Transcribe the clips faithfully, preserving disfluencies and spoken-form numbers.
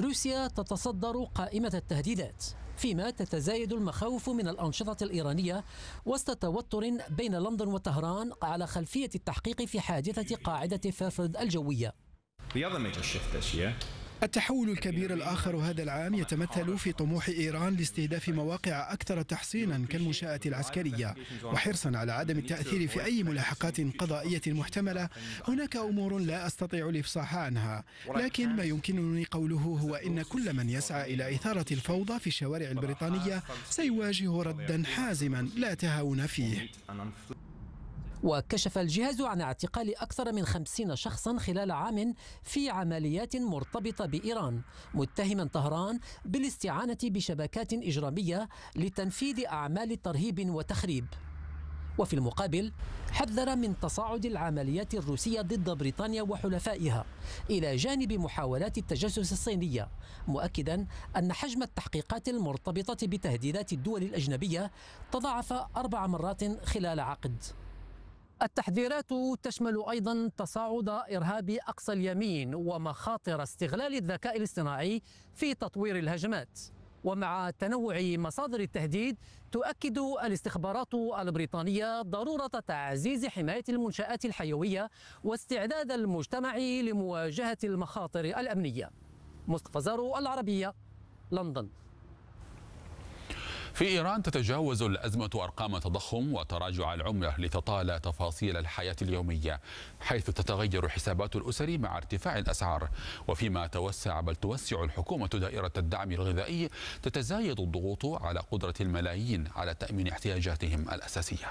روسيا تتصدر قائمة التهديدات، فيما تتزايد المخاوف من الأنشطة الإيرانية وسط توتر بين لندن وطهران على خلفية التحقيق في حادثة قاعدة فيرفورد الجوية. التحول الكبير الآخر هذا العام يتمثل في طموح إيران لاستهداف مواقع أكثر تحصينا كالمنشآت العسكرية وحرصا على عدم التأثير في أي ملاحقات قضائية محتملة. هناك أمور لا أستطيع الإفصاح عنها، لكن ما يمكنني قوله هو إن كل من يسعى إلى إثارة الفوضى في الشوارع البريطانية سيواجه ردا حازما لا تهاون فيه. وكشف الجهاز عن اعتقال أكثر من خمسين شخصا خلال عام في عمليات مرتبطة بإيران، متهما طهران بالاستعانة بشبكات إجرامية لتنفيذ أعمال ترهيب وتخريب. وفي المقابل حذر من تصاعد العمليات الروسية ضد بريطانيا وحلفائها إلى جانب محاولات التجسس الصينية، مؤكدا أن حجم التحقيقات المرتبطة بتهديدات الدول الأجنبية تضاعف أربع مرات خلال عقد. التحذيرات تشمل أيضا تصاعد إرهاب أقصى اليمين ومخاطر استغلال الذكاء الاصطناعي في تطوير الهجمات. ومع تنوع مصادر التهديد تؤكد الاستخبارات البريطانية ضرورة تعزيز حماية المنشآت الحيوية واستعداد المجتمع لمواجهة المخاطر الأمنية. مصطفى زارو، العربية، لندن. في إيران تتجاوز الأزمة أرقام التضخم وتراجع العملة لتطال تفاصيل الحياة اليومية، حيث تتغير حسابات الأسر مع ارتفاع الأسعار. وفيما توسع بل توسع الحكومة دائرة الدعم الغذائي، تتزايد الضغوط على قدرة الملايين على تأمين احتياجاتهم الأساسية.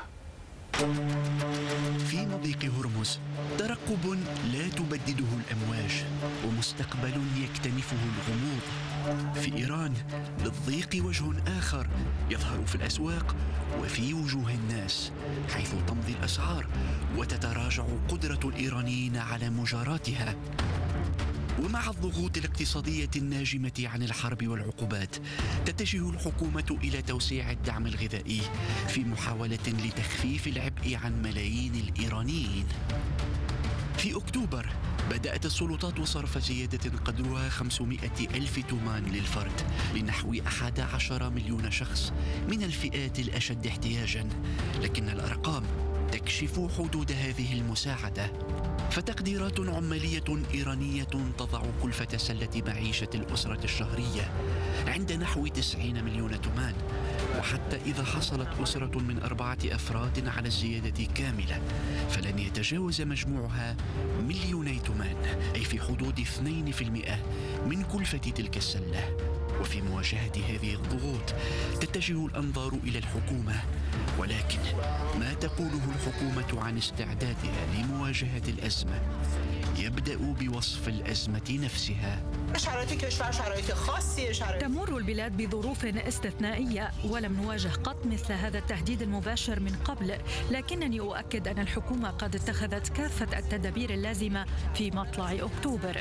في مضيق هرمز ترقب لا تبدده الأمواج ومستقبل يكتنفه الغموض. في إيران للضيق وجه آخر يظهر في الأسواق وفي وجوه الناس، حيث تمضي الأسعار وتتراجع قدرة الإيرانيين على مجاراتها. ومع الضغوط الاقتصادية الناجمة عن الحرب والعقوبات، تتجه الحكومة إلى توسيع الدعم الغذائي في محاولة لتخفيف العبء عن ملايين الإيرانيين. في أكتوبر بدأت السلطات صرف زيادة قدرها خمسمائة ألف تومان للفرد لنحو أحد عشر مليون شخص من الفئات الأشد احتياجا، لكن الأرقام تكشف حدود هذه المساعدة. فتقديرات عمالية إيرانية تضع كلفة سلة معيشة الأسرة الشهرية عند نحو تسعين مليون تومان، وحتى إذا حصلت أسرة من أربعة أفراد على الزيادة كاملة فلن يتجاوز مجموعها مليوني تومان، أي في حدود اثنين بالمئة من كلفة تلك السلة. وفي مواجهة هذه الضغوط تتجه الأنظار إلى الحكومة، ولكن ما تقوله الحكومة عن استعدادها لمواجهة الأزمة يبدأ بوصف الأزمة نفسها. تمر البلاد بظروف استثنائية ولم نواجه قط مثل هذا التهديد المباشر من قبل، لكنني أؤكد أن الحكومة قد اتخذت كافة التدابير اللازمة في مطلع أكتوبر.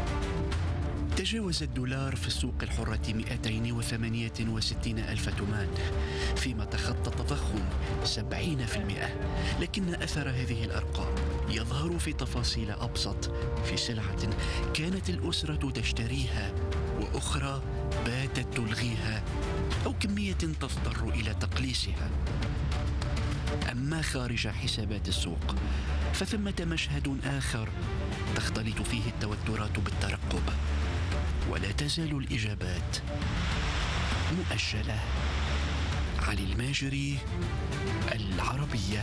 تجاوز الدولار في السوق الحرة مئتين وثمانية وستين ألف تومان، فيما تخطى التضخم سبعين بالمئة. لكن أثر هذه الأرقام يظهر في تفاصيل أبسط، في سلعة كانت الأسرة تشتريها وأخرى باتت تلغيها، أو كمية تضطر إلى تقليصها. أما خارج حسابات السوق فثمة مشهد آخر تختلط فيه التوترات بالترقب، ولا تزال الإجابات مؤجلة. علي الماجري، العربية.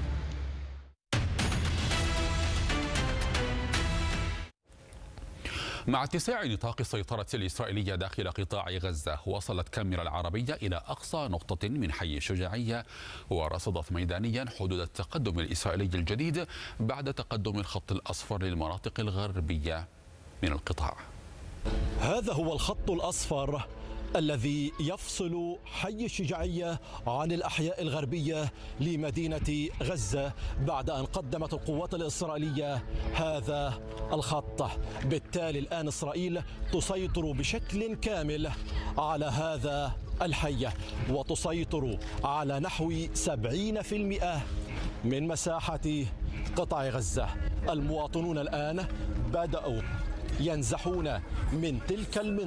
مع اتساع نطاق السيطرة الإسرائيلية داخل قطاع غزة، وصلت كاميرا العربية إلى أقصى نقطة من حي الشجاعية ورصدت ميدانيا حدود التقدم الإسرائيلي الجديد بعد تقدم الخط الأصفر للمناطق الغربية من القطاع. هذا هو الخط الأصفر الذي يفصل حي الشجاعية عن الأحياء الغربية لمدينة غزة بعد أن قدمت القوات الإسرائيلية هذا الخط. بالتالي الآن إسرائيل تسيطر بشكل كامل على هذا الحي وتسيطر على نحو سبعين بالمئة من مساحة قطاع غزة. المواطنون الآن بدأوا ينزحون من تلك المنطقة.